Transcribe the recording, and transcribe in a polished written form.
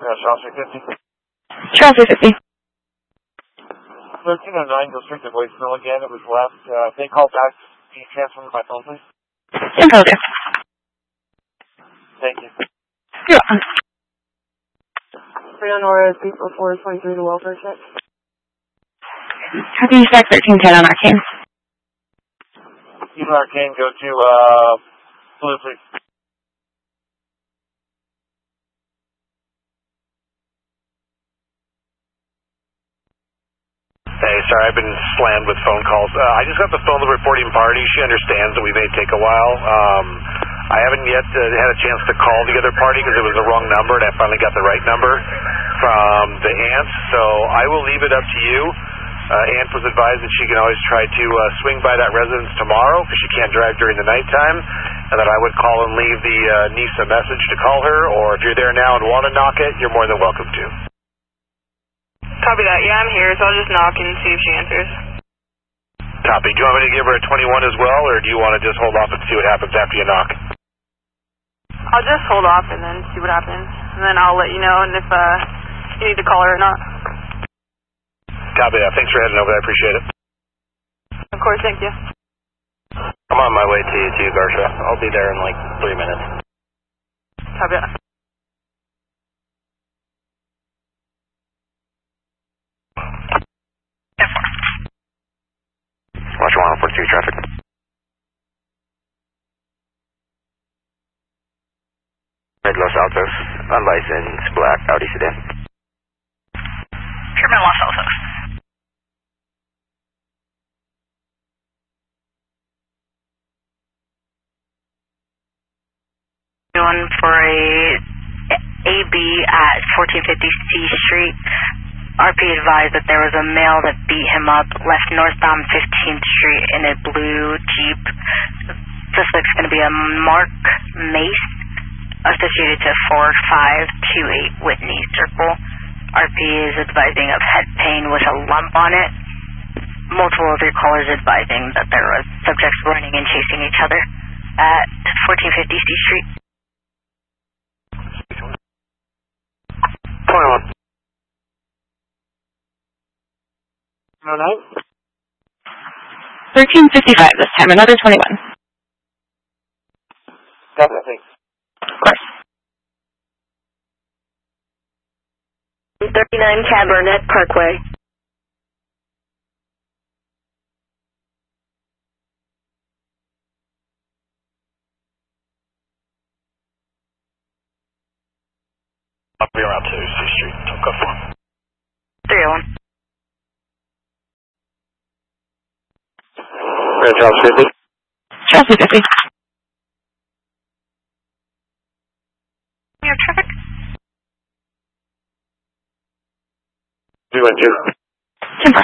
Charles 350. Charles 350. 1309, go straight to voicemail again. It was left. They called back. Can you transfer my phone, please? Info there. Thank you. You're welcome. Leonora, people 423 to welfare check. How do you spec 1310 on Arcane? Even Arcane, go to Blue, please. Hey, sorry, I've been slammed with phone calls. I just got the phone, the reporting party. She understands that we may take a while. I haven't yet had a chance to call the other party because it was the wrong number, and I finally got the right number from the aunt. So I will leave it up to you. Aunt was advised that she can always try to swing by that residence tomorrow because she can't drive during the nighttime, and that I would call and leave the niece a message to call her, or if you're there now and want to knock it, you're more than welcome to. Copy that. Yeah, I'm here, so I'll just knock and see if she answers. Copy. Do you want me to give her a 21 as well, or do you want to just hold off and see what happens after you knock? I'll just hold off and then see what happens, and then I'll let you know and if you need to call her or not. Copy that. Thanks for heading over there. I appreciate it. Of course, thank you. I'm on my way to you, Garcia. I'll be there in like 3 minutes. Copy that. Watch 142 traffic. Red Los Altos, unlicensed, black, Audi sedan. Sherman Los Altos. Doing for a AB at 1450 C Street. RP advised that there was a male that beat him up, left northbound 15th Street in a blue Jeep. Suspect's going to be a Mark Mace, associated to 4528 Whitney Circle. RP is advising of head pain with a lump on it. Multiple other callers advising that there was subjects running and chasing each other at 1450 C Street. 21. 09? 1355 this time, another 21. Got that, thanks. Of course. 39 Cabernet Parkway. I'll be around 2 C Street. I'll go for him. 301. Charles 50. Charles 350. Your traffic? 312.